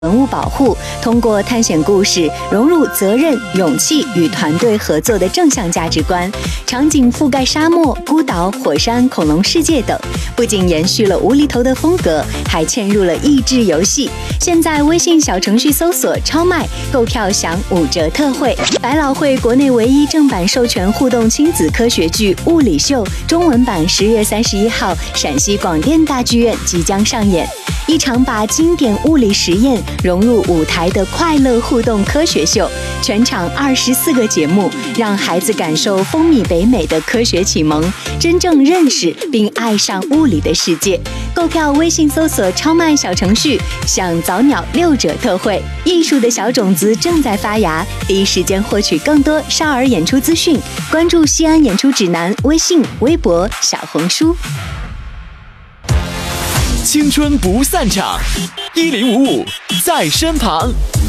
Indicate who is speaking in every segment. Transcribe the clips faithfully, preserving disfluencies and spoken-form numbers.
Speaker 1: 文物保护，通过探险故事融入责任、勇气与团队合作的正向价值观，场景覆盖沙漠、孤岛、火山、恐龙世界等，不仅延续了无厘头的风格，还嵌入了益智游戏。现在微信小程序搜索超卖，购票享五折特惠。百老汇国内唯一正版授权互动亲子科学剧《物理秀》中文版十月三十一号陕西广电大剧院即将上演，一场把经典物理实验融入舞台的快乐互动科学秀，全场二十四个节目，让孩子感受风靡北美的科学启蒙，真正认识并爱上物理的世界。购票微信搜索超卖小程序，享早鸟六折特惠。艺术的小种子正在发芽，第一时间获取更多少儿演出资讯，关注西安演出指南微信、微博、小红书。
Speaker 2: 青春不散场，一零五五在身旁。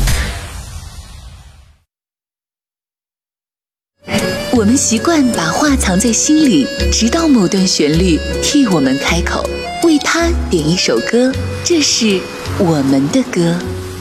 Speaker 3: 我们习惯把话藏在心里，直到某段旋律替我们开口，为它点一首歌，这是我们的歌。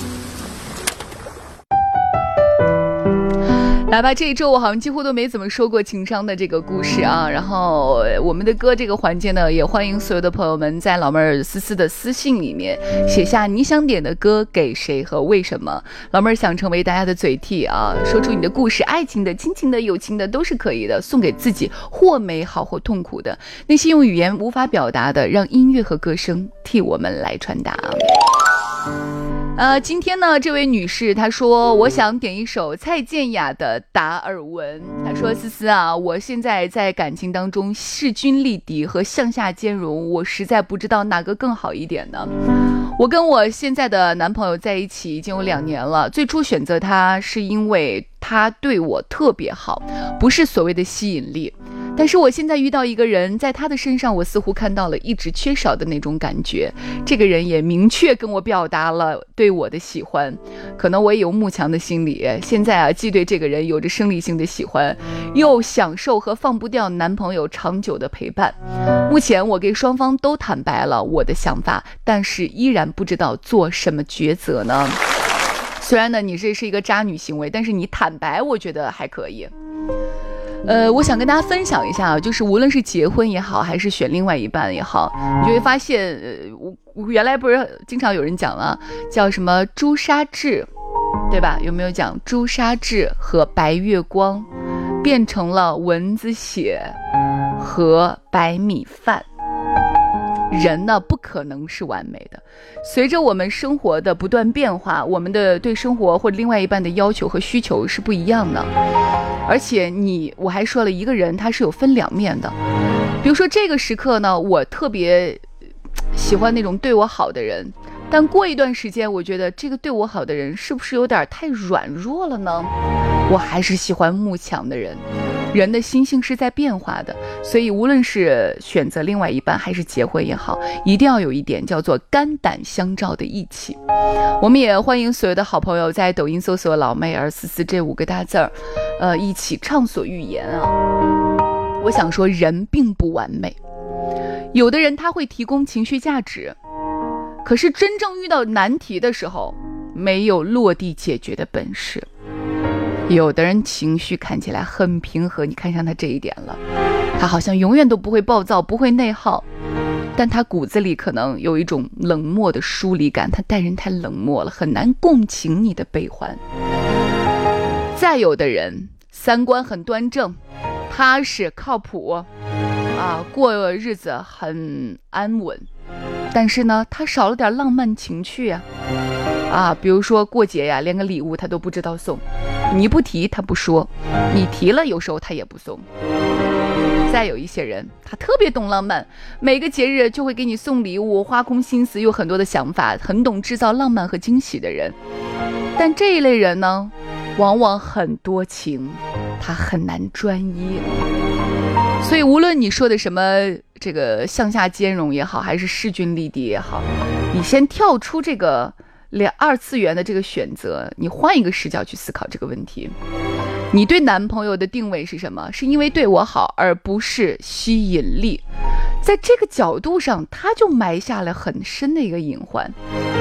Speaker 4: 来吧，这一周我好像几乎都没怎么说过情商的这个故事啊。然后我们的歌这个环节呢，也欢迎所有的朋友们在老妹儿思思的私信里面写下你想点的歌给谁和为什么。老妹儿想成为大家的嘴替啊，说出你的故事，爱情的、亲情的、友情的都是可以的，送给自己或美好或痛苦的，那些用语言无法表达的，让音乐和歌声替我们来传达。呃，今天呢，这位女士她说，我想点一首蔡健雅的《达尔文》。她说，思思啊，我现在在感情当中势均力敌和向下兼容，我实在不知道哪个更好一点呢。我跟我现在的男朋友在一起已经有两年了，最初选择他是因为他对我特别好，不是所谓的吸引力。但是我现在遇到一个人，在他的身上我似乎看到了一直缺少的那种感觉，这个人也明确跟我表达了对我的喜欢，可能我也有慕强的心理，现在啊，既对这个人有着生理性的喜欢，又享受和放不掉男朋友长久的陪伴。目前我给双方都坦白了我的想法，但是依然不知道做什么抉择呢。虽然呢，你这是一个渣女行为，但是你坦白我觉得还可以。呃，我想跟大家分享一下啊，就是无论是结婚也好，还是选另外一半也好，你就会发现，呃，我原来不是经常有人讲了，叫什么朱砂痣，对吧？有没有讲朱砂痣和白月光变成了蚊子血和白米饭？人呢，不可能是完美的。随着我们生活的不断变化，我们的对生活或者另外一半的要求和需求是不一样的。而且你，我还说了，一个人他是有分两面的。比如说这个时刻呢，我特别喜欢那种对我好的人，但过一段时间，我觉得这个对我好的人是不是有点太软弱了呢？我还是喜欢慕强的人。人的心性是在变化的，所以无论是选择另外一半还是结婚也好，一定要有一点叫做肝胆相照的义气。我们也欢迎所有的好朋友在抖音搜索老妹儿思思这五个大字儿，呃，一起畅所欲言啊。我想说，人并不完美，有的人他会提供情绪价值，可是真正遇到难题的时候，没有落地解决的本事。有的人情绪看起来很平和，你看上他这一点了，他好像永远都不会暴躁，不会内耗，但他骨子里可能有一种冷漠的疏离感，他待人太冷漠了，很难共情你的悲欢。再有的人三观很端正，踏实靠谱啊，过日子很安稳，但是呢，他少了点浪漫情趣啊啊，比如说过节呀，连个礼物他都不知道送，你不提他不说，你提了有时候他也不送。再有一些人他特别懂浪漫，每个节日就会给你送礼物，花空心思，有很多的想法，很懂制造浪漫和惊喜的人。但这一类人呢，往往很多情，他很难专一。所以无论你说的什么这个向下兼容也好，还是势均力敌也好，你先跳出这个两二次元的这个选择，你换一个视角去思考这个问题。你对男朋友的定位是什么？是因为对我好，而不是吸引力。在这个角度上，他就埋下了很深的一个隐患。当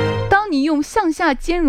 Speaker 4: 你用向下兼容